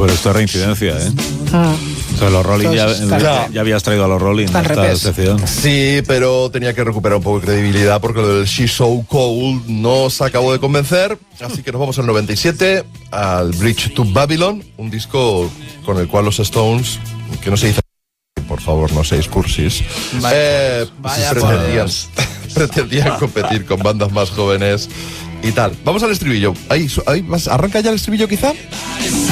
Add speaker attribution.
Speaker 1: Pues esto es reincidencia, ¿eh? O sea, los Rolling ya habías traído a los Rolling en esta sección.
Speaker 2: Sí, pero tenía que recuperar un poco de credibilidad porque lo del She's So Cold no se acabó de convencer. Así que nos vamos al 97, al Bridge to Babylon, un disco con el cual los Stones, que no se dice, por favor, no seáis cursis, pretendían competir con bandas más jóvenes y tal. Vamos al estribillo. Ahí, arranca ya el estribillo quizá.